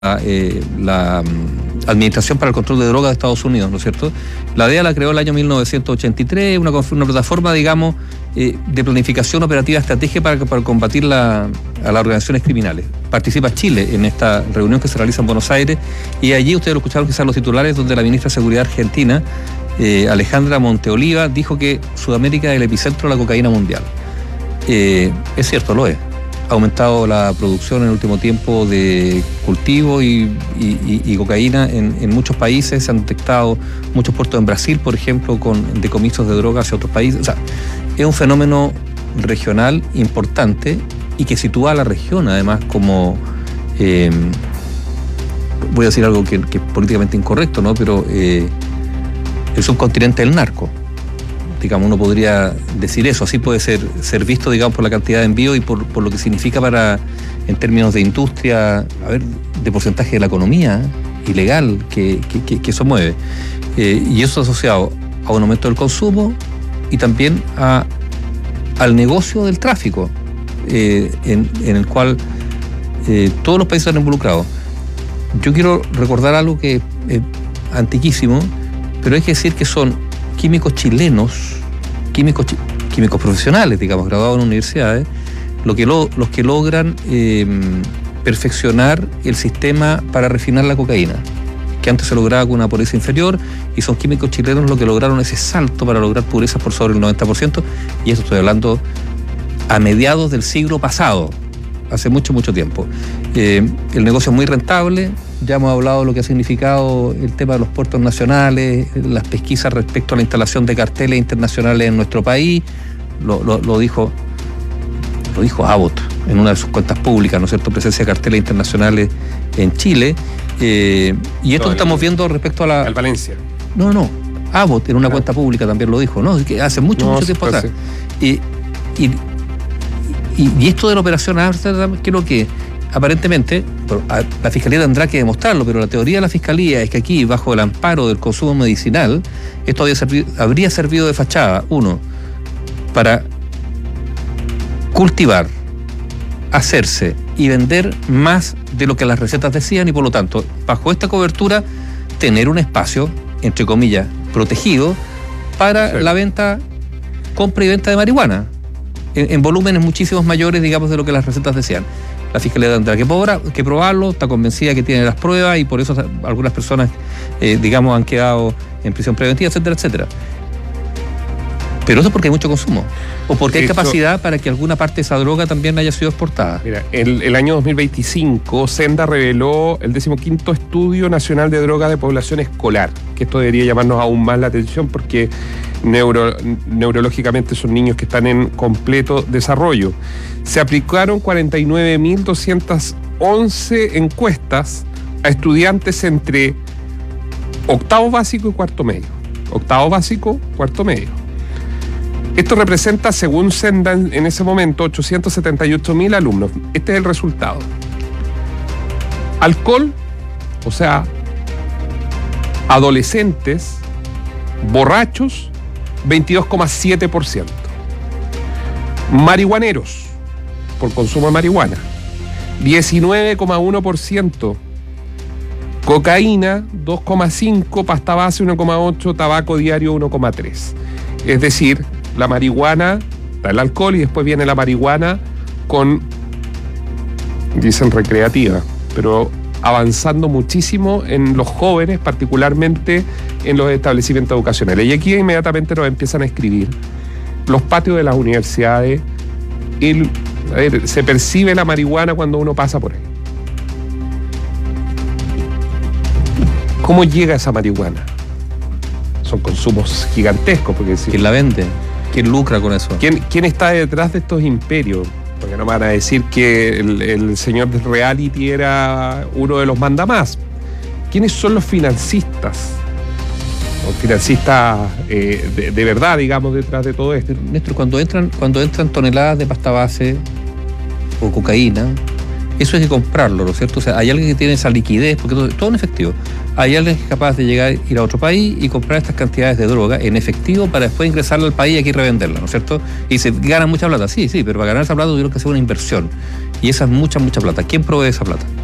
la Administración para el Control de Drogas de Estados Unidos, ¿no es cierto? La DEA la creó el año 1983, una plataforma, digamos, de planificación operativa estratégica para combatir a las organizaciones criminales. Participa Chile en esta reunión que se realiza en Buenos Aires, y allí ustedes lo escucharon quizás los titulares, donde la ministra de Seguridad argentina, Alejandra Monteoliva, dijo que Sudamérica es el epicentro de la cocaína mundial. Es cierto, lo es. Ha aumentado la producción en el último tiempo de cultivo y cocaína en muchos países. Se han detectado muchos puertos en Brasil, por ejemplo, con decomisos de drogas hacia otros países. O sea, es un fenómeno regional importante y que sitúa a la región, además, como... voy a decir algo que es políticamente incorrecto, ¿no? Pero el subcontinente del narco. Digamos, uno podría decir eso, así puede ser visto, digamos, por la cantidad de envíos y por lo que significa en términos de industria, de porcentaje de la economía ilegal que eso mueve. Y eso asociado a un aumento del consumo y también al negocio del tráfico, en el cual todos los países están involucrados. Yo quiero recordar algo que es antiquísimo, pero hay que decir que son químicos chilenos, químicos profesionales, digamos, graduados en universidades, los que logran perfeccionar el sistema para refinar la cocaína, que antes se lograba con una pureza inferior, y son químicos chilenos los que lograron ese salto para lograr purezas por sobre el 90%, y eso estoy hablando a mediados del siglo pasado, hace mucho, mucho tiempo. El negocio es muy rentable. Ya hemos hablado de lo que ha significado el tema de los puertos nacionales, las pesquisas respecto a la instalación de carteles internacionales en nuestro país. Lo dijo Abbott en una de sus cuentas públicas, ¿no es cierto? Presencia de carteles internacionales en Chile. Y esto que estamos viendo respecto a la... Al Valencia. No. Abbott en una cuenta pública también lo dijo, ¿no? Que hace mucho tiempo atrás. Y esto de la operación Amsterdam, creo que aparentemente, la Fiscalía tendrá que demostrarlo, pero la teoría de la Fiscalía es que aquí, bajo el amparo del consumo medicinal, esto habría servido de fachada, para cultivar, hacerse y vender más de lo que las recetas decían, y por lo tanto, bajo esta cobertura, tener un espacio, entre comillas, protegido para la compra y venta de marihuana, en volúmenes muchísimos mayores, digamos, de lo que las recetas decían. La Fiscalía tendrá que probarlo, está convencida que tiene las pruebas, y por eso algunas personas, digamos, han quedado en prisión preventiva, etcétera, etcétera. Pero eso es porque hay mucho consumo, o porque hay capacidad para que alguna parte de esa droga también haya sido exportada. Mira, el año 2025, Senda reveló el 15º Estudio Nacional de Drogas de Población Escolar, que esto debería llamarnos aún más la atención, porque neurológicamente son niños que están en completo desarrollo. Se aplicaron 49.211 encuestas a estudiantes entre octavo básico y cuarto medio. Octavo básico, cuarto medio. Esto representa, según Senda, en ese momento, 878.000 alumnos. Este es el resultado. Alcohol, o sea, adolescentes, borrachos, 22,7%. Marihuaneros, por consumo de marihuana, 19,1%. Cocaína, 2,5%, pasta base, 1,8%, tabaco diario, 1,3%. Es decir, la marihuana, el alcohol, y después viene la marihuana dicen recreativa, pero avanzando muchísimo en los jóvenes, particularmente en los establecimientos educacionales. Y aquí inmediatamente nos empiezan a escribir los patios de las universidades. Se percibe la marihuana cuando uno pasa por ahí. ¿Cómo llega esa marihuana? Son consumos gigantescos, porque ¿quién la vende? ¿Quién lucra con eso? ¿Quién está detrás de estos imperios? Porque no me van a decir que el señor de reality era uno de los mandamás. ¿Quiénes son los financistas? Los financistas de verdad, digamos, detrás de todo esto. Néstor, cuando entran toneladas de pasta base o cocaína, eso hay que comprarlo, ¿no es cierto? O sea, hay alguien que tiene esa liquidez, porque todo en efectivo. Hay alguien que es capaz de ir a otro país y comprar estas cantidades de droga en efectivo para después ingresarla al país y aquí revenderla, ¿no es cierto? Y se gana mucha plata, sí, pero para ganar esa plata tuvieron que hacer una inversión. Y esa es mucha plata. ¿Quién provee esa plata?